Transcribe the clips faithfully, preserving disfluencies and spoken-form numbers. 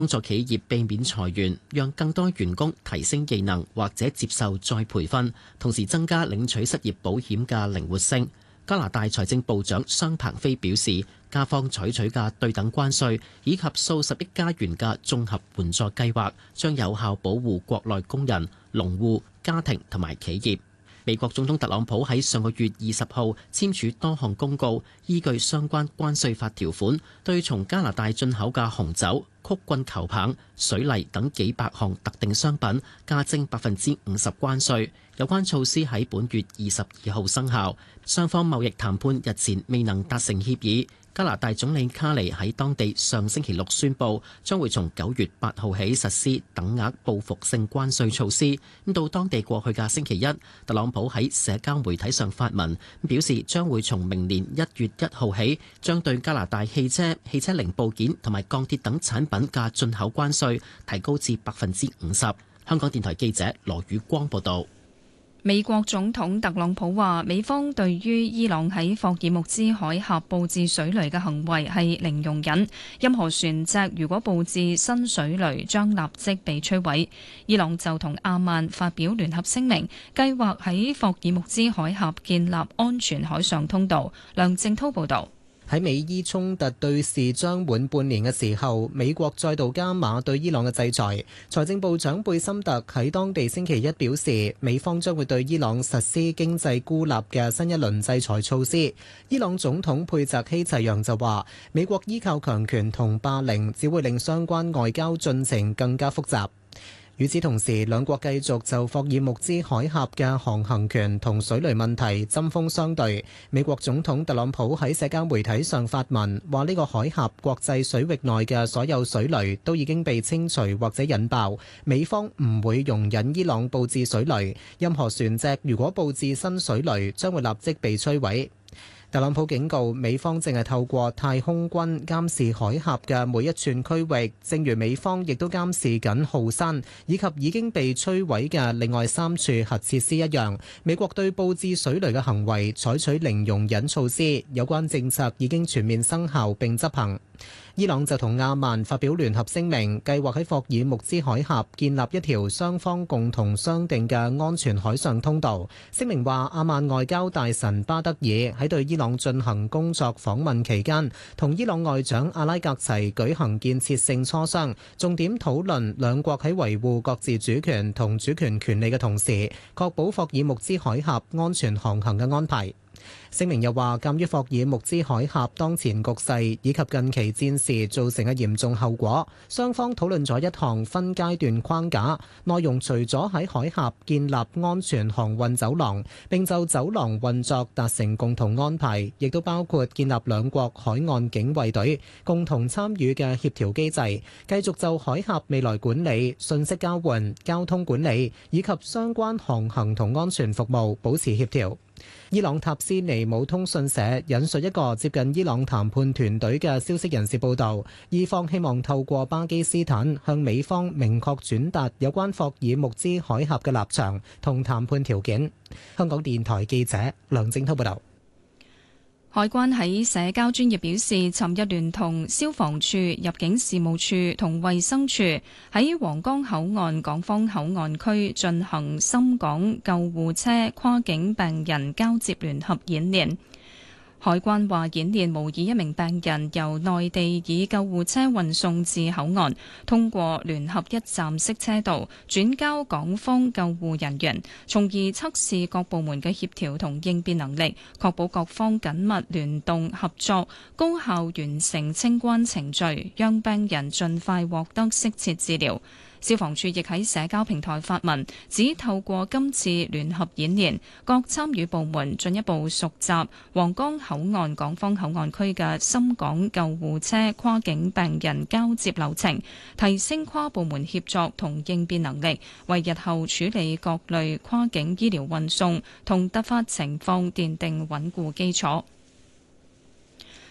幫助企業避免裁員，讓更多員工提升技能或者接受再培訓，同時增加領取失業保險嘅靈活性。加拿大財政部長商鵬飛表示，加方採取嘅對等關稅以及數十億加元嘅綜合援助計劃，將有效保護國內工人、農戶、家庭同埋企業。美國總統特朗普喺上個月二十號簽署多項公告，依據相關關稅法條款，對從加拿大進口嘅紅酒、曲棍球棒、水泥等幾百項特定商品加徵百分之五十關稅。有關措施喺本月二十二號生效。雙方貿易談判日前未能達成協議。加拿大總理卡尼喺當地上星期六宣布，將會從九月八號起實施等額報復性關稅措施。咁到當地過去嘅星期一，特朗普喺社交媒體上發文，表示將會從明年一月一號起，將對加拿大汽車、汽車零部件同埋鋼鐵等產品嘅進口關稅提高至百分之五十。香港電台記者羅宇光報道。 美國總統特朗普話，美方對於伊朗喺霍爾木茲海峽佈置水雷嘅行為係零容忍，任何船隻如果佈置新水雷將立即被摧毀。伊朗就同阿曼發表聯合聲明，計劃喺霍爾木茲海峽建立安全海上通道。梁正滔報導。 喺美伊衝突對峙將滿半年嘅時候，美國再度加碼對伊朗嘅制裁。財政部長貝森特喺當地星期一表示，美方將會對伊朗實施經濟孤立嘅新一輪制裁措施。伊朗總統佩澤希齊揚就話，美國依靠強權同霸凌，只會令相關外交進程更加複雜。與此同時，兩國繼續就霍爾木茲海峽嘅航行權同水雷問題針鋒相對。美國總統特朗普喺社交媒體上發文，話呢個海峽國際水域內嘅所有水雷都已經被清除或者引爆，美方唔會容忍伊朗佈置水雷，任何船隻如果佈置新水雷，將會立即被摧毀。特朗普警告，美方正係透過太空軍監視海峽嘅每一寸區域，正如美方亦都監視緊浩山以及已經被摧毀嘅另外三處核設施一樣。美國對佈置水雷嘅行為採取零容忍措施，有關政策已經全面生效並執行。伊朗就同阿曼發表聯合聲明，計劃喺霍爾木茲海峽建立一條雙方共同商定嘅安全海上通道。聲明話，阿曼外交大臣巴德爾喺對伊朗進行工作訪問期間，同伊朗外長阿拉格齊舉行建設性磋商，重點討論兩國喺維護各自主權同主權權利嘅同時，確保霍爾木茲海峽安全航行嘅安排。聲明又話，鑑於霍爾木茲海峽當前局勢以及近期戰事造成嘅嚴重後果，雙方討論咗一項分階段框架，內容除咗喺海峽建立安全航運走廊，並就走廊運作達成共同安排，亦都包括建立兩國海岸警衛隊共同參與嘅協調機制，繼續就海峽未來管理、信息交換、交通管理以及相關航行同安全服務保持協調。伊朗塔斯尼姆通訊社引述一個接近伊朗談判團隊嘅消息人士報道，伊方希望透過巴基斯坦向美方明確轉達有關霍爾木茲海峽嘅立場同談判條件。香港電台記者梁正滔報道。 海關喺社交專頁表示，尋日聯同消防處、入境事務處同衛生署喺皇崗口岸港方口岸區進行深港救護車跨境病人交接聯合演練。海關話，演練模擬一名病人由內地以救護車運送至口岸，通過聯合一站式車道轉交港方救護人員，從而測試各部門嘅協調同應變能力，確保各方緊密聯動合作，高效完成清關程序，讓病人盡快獲得適切治療。消防處亦喺社交平台發文，指透過今次聯合演練，各參與部門進一步熟習皇崗口岸港方口岸區嘅深港救護車跨境病人交接流程，提升跨部門協作同應變能力，為日後處理各類跨境醫療運送同突發情況奠定穩固基礎。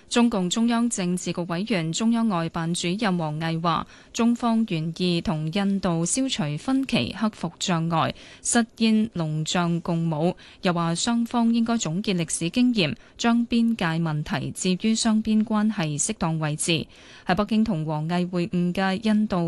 中共中央政治局委員、中央外辦主任王毅話：中方願意同印度消除分歧、克服障礙，實現龍象共舞。又話雙方應該總結歷史經驗，將邊界問題置於雙邊關係適當位置。喺北京同王毅會晤嘅印度